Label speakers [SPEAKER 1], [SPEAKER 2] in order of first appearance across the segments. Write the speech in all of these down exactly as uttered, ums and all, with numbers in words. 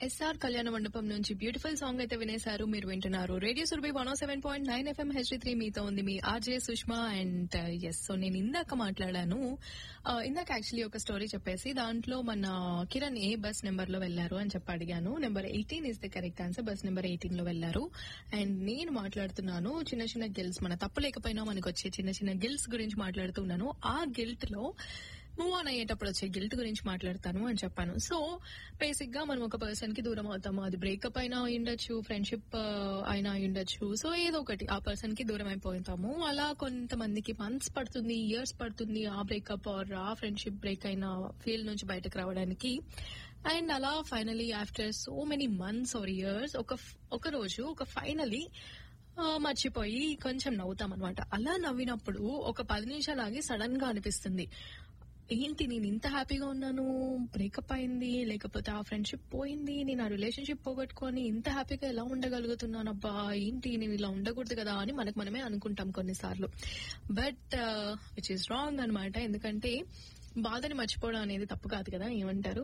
[SPEAKER 1] SR కళ్యాణ మండపం నుంచి బ్యూటిఫుల్ సాంగ్ అయితే వినేశారు. మీరు వింటున్నారు రేడియో సురభి వన్ ఓ seven point nine FM H three. మీతో ఉంది మీ RJ Sushma. And yes, so నేను ఇందాక మాట్లాడాను. Uh, ఇందాక యాక్చువల్లీ ఒక స్టోరీ చెప్పేసి దాంట్లో మన కిరణ్ ఏ బస్ నెంబర్ లో వెళ్లారు అని చెప్పి అడిగాను. Number eighteen is the correct answer. Bus number eighteen లో వెళ్లారు. అండ్ నేను మాట్లాడుతున్నాను చిన్న చిన్న గిల్స్, మన తప్పు లేకపోయినా మనకు వచ్చే చిన్న చిన్న గిల్స్ గురించి మాట్లాడుతున్నాను. ఆ గిల్ట్ లో మూవ్ ఆన్ అయ్యేటప్పుడు వచ్చే గిల్ట్ గురించి మాట్లాడతాను అని చెప్పాను. సో బేసిక్ గా మనం ఒక పర్సన్ కి దూరం అవుతాము. అది బ్రేకప్ అయినా ఉండొచ్చు, ఫ్రెండ్షిప్ అయినా ఉండొచ్చు. సో ఏదో ఒకటి ఆ పర్సన్ కి దూరం అయిపోతాము. అలా కొంతమందికి మంత్స్ పడుతుంది, ఇయర్స్ పడుతుంది ఆ బ్రేకప్ ఆర్ ఆ ఫ్రెండ్షిప్ బ్రేక్ అయిన ఫీల్ నుంచి బయటకు రావడానికి. అండ్ అలా finally after so many months or years ఒక ఒక రోజు ఒక ఫైనలీ మర్చిపోయి కొంచెం నవ్వుతాం అనమాట. అలా నవ్వినప్పుడు ఒక పది నిమిషాలు ఆగి సడన్ గా అనిపిస్తుంది, ఏంటి నేను ఇంత హ్యాపీగా ఉన్నాను, బ్రేకప్ అయింది, లేకపోతే ఆ ఫ్రెండ్షిప్ పోయింది, నేను ఆ రిలేషన్షిప్ పోగొట్టుకొని ఇంత హ్యాపీగా ఎలా ఉండగలుగుతున్నాను, అబ్బా ఏంటి నేను ఇలా ఉండకూడదు కదా అని మనకు మనమే అనుకుంటాం కొన్నిసార్లు. బట్ విచ్ ఈస్ రాంగ్ అనమాట. ఎందుకంటే బాధని మర్చిపోవడం అనేది తప్పు కాదు కదా, ఏమంటారు?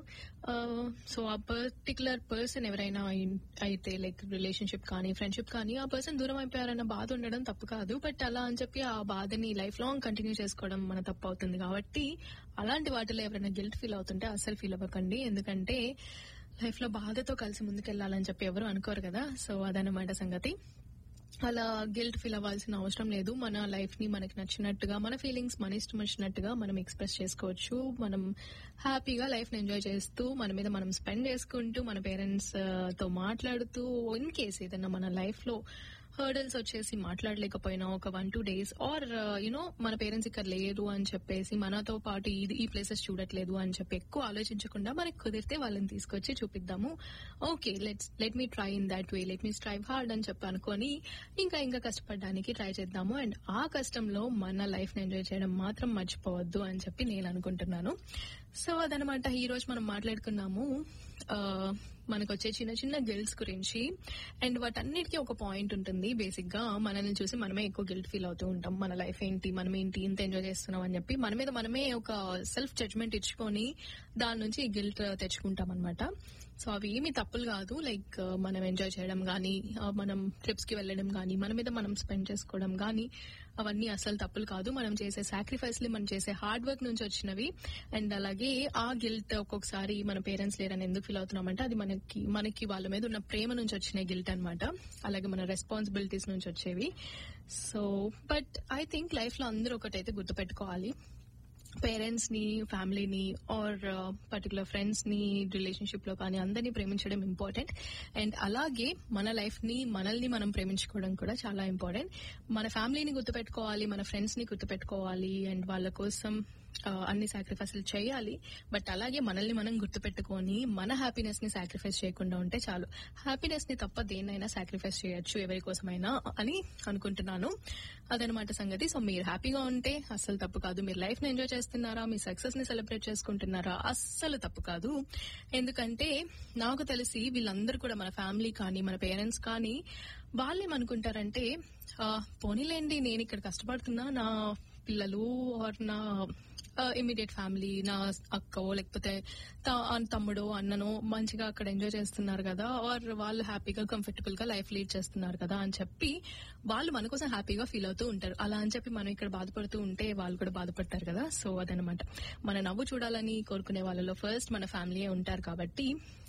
[SPEAKER 1] సో ఆ పర్టికులర్ పర్సన్ ఎవరైనా అయితే లైక్ రిలేషన్షిప్ కానీ ఫ్రెండ్షిప్ కానీ ఆ పర్సన్ దూరం అయిపోయారన్న బాధ ఉండడం తప్పు కాదు. బట్ అలా అని చెప్పి ఆ బాధని లైఫ్ లాంగ్ కంటిన్యూ చేసుకోవడం మన తప్పు అవుతుంది. కాబట్టి అలాంటి వాటిలో ఎవరైనా గిల్ట్ ఫీల్ అవుతుంటే అస్సలు ఫీల్ అవ్వకండి. ఎందుకంటే లైఫ్ లో బాధతో కలిసి ముందుకెళ్లాలని చెప్పి ఎవరు అనుకోరు కదా. సో అదనమాట సంగతి. అలా గిల్ట్ ఫీల్ అవ్వాల్సిన అవసరం లేదు. మన లైఫ్ ని మనకి నచ్చినట్టుగా, మన ఫీలింగ్స్ మన ఇష్టం వచ్చినట్టుగా మనం ఎక్స్ప్రెస్ చేసుకోవచ్చు. మనం హ్యాపీగా లైఫ్ ని ఎంజాయ్ చేస్తూ మన మీద మనం స్పెండ్ చేసుకుంటూ మన పేరెంట్స్ తో మాట్లాడుతూ, ఇన్ కేస్ ఏదైనా మన లైఫ్ లో హర్డల్స్ వచ్చేసి మాట్లాడలేకపోయినా ఒక one two days are you know మన పేరెంట్స్ ఇక్కడ లేరు అని చెప్పేసి మనతో పాటు ఇది ఈ ప్లేసెస్ చూడట్లేదు అని చెప్పి ఎక్కువ ఆలోచించకుండా మనకి కుదిరితే వాళ్ళని తీసుకొచ్చి చూపిద్దాము. Okay, let's let me try in that way, let me strive hard అని చెప్పి అనుకొని ఇంకా ఇంకా కష్టపడడానికి ట్రై చేద్దాము. అండ్ ఆ కష్టంలో మన లైఫ్ ని ఎంజాయ్ చేయడం మాత్రం మర్చిపోవద్దు అని చెప్పి నేను అనుకుంటున్నాను. సో అదనమాట ఈ రోజు మనం మాట్లాడుకున్నాము మనకు వచ్చే చిన్న చిన్న గిల్ట్స్ గురించి. అండ్ వాటన్నిటికీ ఒక పాయింట్ ఉంటుంది. బేసిక్ గా మనల్ని చూసి మనమే ఎక్కువ గిల్ట్ ఫీల్ అవుతూ ఉంటాం. మన లైఫ్ ఏంటి, మనం ఏంటి, ఇంత ఎంజాయ్ చేస్తున్నాం అని చెప్పి మన మీద మనమే ఒక సెల్ఫ్ జడ్జ్మెంట్ ఇచ్చుకొని దాని నుంచి గిల్ట్ తెచ్చుకుంటాం అనమాట. సో అవి ఏమి తప్పులు కాదు. లైక్ మనం ఎంజాయ్ చేయడం గానీ, మనం ట్రిప్స్ కి వెళ్లడం గానీ, మన మీద మనం స్పెండ్ చేసుకోవడం గానీ, అవన్నీ అసలు తప్పులు కాదు. మనం చేసే సాక్రిఫైస్ మనం చేసే హార్డ్ వర్క్ నుంచి వచ్చినవి. అండ్ అలాగే ఆ గిల్ట్ ఒక్కొక్కసారి మన పేరెంట్స్ లేరని ఎందుకు ఫీల్ అవుతున్నామంటే అది మనకి మనకి వాళ్ళ మీద ఉన్న ప్రేమ నుంచి వచ్చిన గిల్ట్ అనమాట. అలాగే మన రెస్పాన్సిబిలిటీస్ నుంచి వచ్చేవి. So but I think life లో అందరూ ఒకటైతే గుర్తుపెట్టుకోవాలి, పేరెంట్స్ ని, ఫ్యామిలీని ఆర్ పర్టికులర్ ఫ్రెండ్స్ ని రిలేషన్షిప్ లో కానీ అందరినీ ప్రేమించడం ఇంపార్టెంట్. అండ్ అలాగే మన లైఫ్ ని మనల్ని మనం ప్రేమించుకోవడం కూడా చాలా ఇంపార్టెంట్. మన ఫ్యామిలీని గుర్తుపెట్టుకోవాలి, మన ఫ్రెండ్స్ ని గుర్తుపెట్టుకోవాలి, అండ్ వాళ్ళ కోసం అన్ని సాక్రిఫైస్లు చేయాలి. బట్ అలాగే మనల్ని మనం గుర్తుపెట్టుకొని మన హ్యాపీనెస్ ని సాక్రిఫైస్ చేయకుండా ఉంటే చాలు. హ్యాపీనెస్ ని తప్ప దేన్నైనా సాక్రిఫైస్ చేయొచ్చు ఎవరి కోసమైనా అని అనుకుంటున్నాను. అదనమాట సంగతి. సో మీరు హ్యాపీగా ఉంటే అస్సలు తప్పు కాదు. మీరు లైఫ్ ని ఎంజాయ్ చేస్తున్నారా, మీ సక్సెస్ ని సెలబ్రేట్ చేసుకుంటున్నారా, అస్సలు తప్పు కాదు. ఎందుకంటే నాకు తెలిసి వీళ్ళందరూ కూడా మన ఫ్యామిలీ కానీ మన పేరెంట్స్ కానీ వాళ్ళేమనుకుంటారంటే పోనీలేండి నేను ఇక్కడ కష్టపడుతున్నా, నా పిల్లలు ఆర్ నా ఇమ్మీడియట్ ఫ్యామిలీ, నా అక్కో లేకపోతే తమ్ముడో అన్ననో మంచిగా అక్కడ ఎంజాయ్ చేస్తున్నారు కదా, ఆర్ వాళ్ళు హ్యాపీగా కంఫర్టబుల్ గా లైఫ్ లీడ్ చేస్తున్నారు కదా అని చెప్పి వాళ్ళు మన కోసం హ్యాపీగా ఫీల్ అవుతూ ఉంటారు. అలా అని చెప్పి మనం ఇక్కడ బాధపడుతూ ఉంటే వాళ్ళు కూడా బాధపడతారు కదా. సో అదనమాట, మన నవ్వు చూడాలని కోరుకునే వాళ్ళలో ఫస్ట్ మన ఫ్యామిలీయే ఉంటారు. కాబట్టి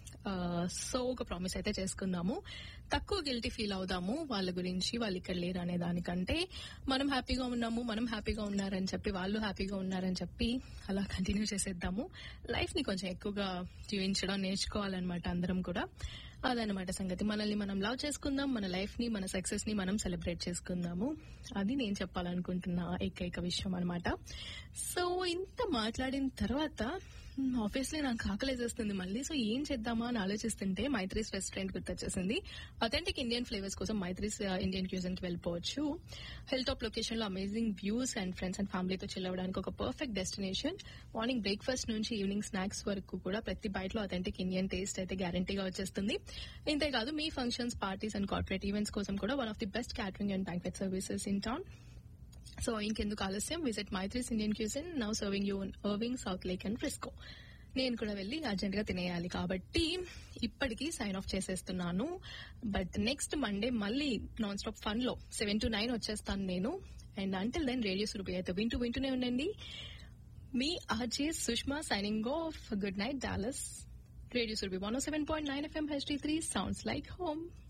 [SPEAKER 1] సో ఒక ప్రామిస్ అయితే చేసుకుందాము, తక్కువ గిల్టీ ఫీల్ అవుదాము వాళ్ళ గురించి, వాళ్ళు ఇక్కడ లేరు అనే దానికంటే మనం హ్యాపీగా ఉన్నాము, మనం హ్యాపీగా ఉన్నారని చెప్పి వాళ్ళు హ్యాపీగా ఉన్నారని చెప్పి అలా కంటిన్యూ చేసేద్దాము. లైఫ్ ని కొంచెం ఎక్కువగా జీవించడం నేర్చుకోవాలన్నమాట అందరం కూడా. అదనమాట సంగతి. మనల్ని మనం లవ్ చేసుకుందాం, మన లైఫ్ ని మన సక్సెస్ ని మనం సెలబ్రేట్ చేసుకుందాము. అది నేను చెప్పాలనుకుంటున్న ఏకైక విషయం అనమాట. సో ఇంత మాట్లాడిన తర్వాత ఆబ్వియస్లీ నాకు ఆకలేసేస్తుంది మళ్ళీ. సో ఏం చేద్దామా అని ఆలోచిస్తుంటే Maitri's restaurant గుర్తొచ్చేసింది. Authentic Indian flavours కోసం మైత్రీస్ ఇండియన్ క్యూజన్ కి వెళ్ళిపోవచ్చు. హిల్ టాప్ లొకేషన్ లో amazing views and friends and ఫ్యామిలీతో చిల్ అవ్వడానికి ఒక పర్ఫెక్ట్ డెస్టినేషన్. మార్నింగ్ బ్రేక్ఫాస్ట్ నుంచి ఈవినింగ్ స్నాక్స్ వరకు కూడా ప్రతి బైట్ లో అథెంటిక్ ఇండియన్ టేస్ట్ అయితే గ్యారంటీగా వచ్చేస్తుంది. ఇంతేకాదు మీ functions, parties and corporate events కోసం కూడా one of the best catering and banquet services in town. So ఇంకెందుకు ఆలస్యం, visit Maitri's Indian cuisine, now serving you in Irving, South Lake and Frisco. నేను కూడా వెళ్ళి అర్జెంట్ గా తినేయాలి. కాబట్టి ఇప్పటికి సైన్ ఆఫ్ చేసేస్తున్నాను. బట్ నెక్స్ట్ మండే మళ్ళీ నాన్ స్టాప్ ఫన్ లో సెవెన్ టు నైన్ వచ్చేస్తాను నేను. And until then radio Surabhi అయితే వింటూ వింటూనే ఉండండి. మీ RJ Sushma signing off. Good night Dallas. Radio Surabhi one ఓ seven point nine FM H D three sounds like home.